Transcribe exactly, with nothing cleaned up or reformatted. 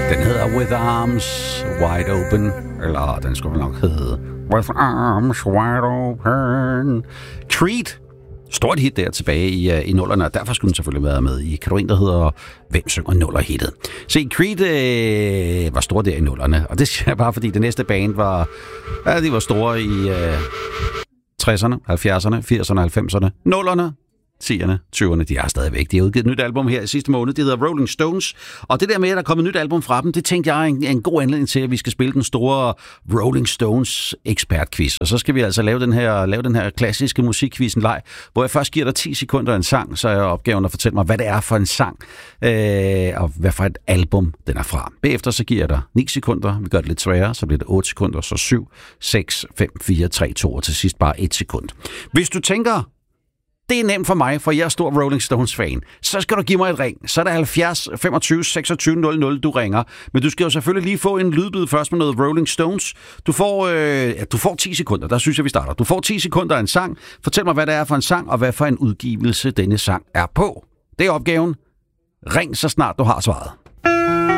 Den hedder With Arms Wide Open. Eller den skulle vel nok hedde With Arms Wide Open. Creed. Stort hit der tilbage i, uh, i nullerne, og derfor skulle den selvfølgelig være med i kategorien, der hedder Hvem synger nuller-hittet. Se, Creed øh, var stor der i nullerne, og det siger jeg bare, fordi det næste band var, ja, de var store i øh, tresserne, halvfjerdserne, firserne, halvfemserne, nullerne, tierne, tyverne, de er stadigvæk. De har udgivet et nyt album her i sidste måned, det hedder Rolling Stones, og det der med, at der er kommet et nyt album fra dem, det tænkte jeg er en, en god anledning til, at vi skal spille den store Rolling Stones ekspertquiz. Og så skal vi altså lave den her, lave den her klassiske musikquizzen leg, hvor jeg først giver dig ti sekunder en sang, så er opgaven at fortælle mig, hvad det er for en sang, øh, og hvad for et album den er fra. Bagefter så giver jeg dig ni sekunder, vi gør det lidt sværere, så bliver det otte sekunder, så syv, seks, fem, fire, tre, to, og til sidst bare et sekund. Hvis du tænker, det er nemt for mig, for jeg er stor Rolling Stones-fan. Så skal du give mig et ring. Så er det halvfjerds femogtyve seksogtyve nul nul, du ringer. Men du skal jo selvfølgelig lige få en lydbid først med noget Rolling Stones. Du får, øh, ja, du får ti sekunder, der synes jeg, vi starter. Du får ti sekunder af en sang. Fortæl mig, hvad det er for en sang, og hvad for en udgivelse denne sang er på. Det er opgaven. Ring så snart du har svaret.